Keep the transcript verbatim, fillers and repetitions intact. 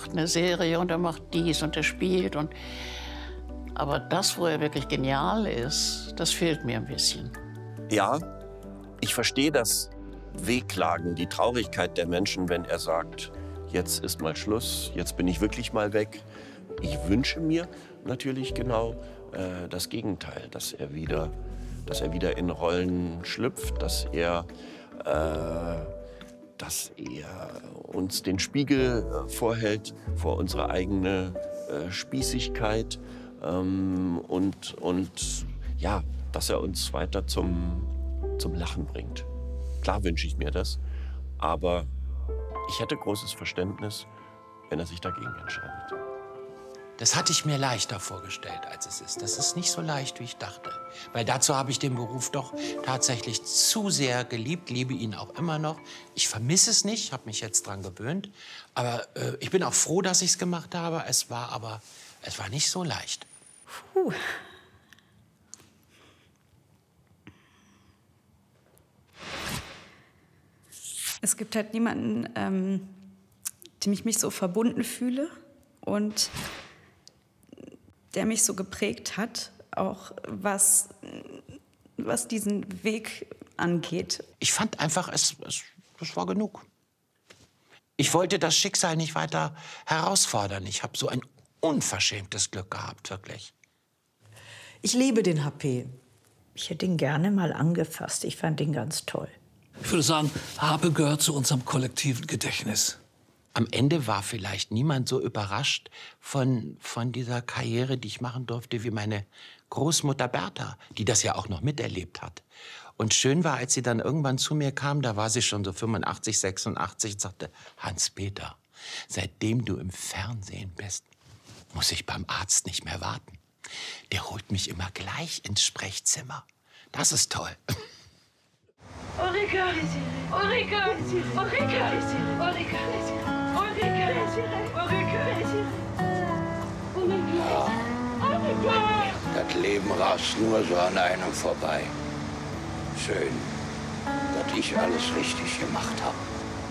macht eine Serie und er macht dies und er spielt. Und aber das, wo er wirklich genial ist, das fehlt mir ein bisschen. Ja, ich verstehe das Wehklagen, die Traurigkeit der Menschen, wenn er sagt, jetzt ist mal Schluss, jetzt bin ich wirklich mal weg. Ich wünsche mir natürlich genau äh, das Gegenteil, dass er wieder, dass er wieder in Rollen schlüpft, dass er, äh, dass er uns den Spiegel äh, vorhält vor unsere eigene äh, Spießigkeit ähm, und, und ja, dass er uns weiter zum, zum Lachen bringt. Klar wünsche ich mir das, aber ich hätte großes Verständnis, wenn er sich dagegen entscheidet. Das hatte ich mir leichter vorgestellt, als es ist. Das ist nicht so leicht, wie ich dachte. Weil dazu habe ich den Beruf doch tatsächlich zu sehr geliebt, liebe ihn auch immer noch. Ich vermisse es nicht, habe mich jetzt dran gewöhnt. Aber äh, ich bin auch froh, dass ich es gemacht habe. Es war aber, es war nicht so leicht. Puh. Es gibt halt niemanden, ähm, dem ich mich so verbunden fühle und der mich so geprägt hat, auch was, was diesen Weg angeht. Ich fand einfach, es, es, es war genug. Ich wollte das Schicksal nicht weiter herausfordern. Ich habe so ein unverschämtes Glück gehabt, wirklich. Ich liebe den H P. Ich hätte ihn gerne mal angefasst. Ich fand ihn ganz toll. Ich würde sagen, Harpe gehört zu unserem kollektiven Gedächtnis. Am Ende war vielleicht niemand so überrascht von, von dieser Karriere, die ich machen durfte, wie meine Großmutter Bertha, die das ja auch noch miterlebt hat. Und schön war, als sie dann irgendwann zu mir kam, da war sie schon so fünfundachtzig, sechsundachtzig, und sagte, Hans-Peter, seitdem du im Fernsehen bist, muss ich beim Arzt nicht mehr warten. Der holt mich immer gleich ins Sprechzimmer. Das ist toll. Ulrike! Ulrike! Ulrike! Ulrike! Ulrike! Das Leben rast nur so an einem vorbei. Schön, dass ich alles richtig gemacht habe.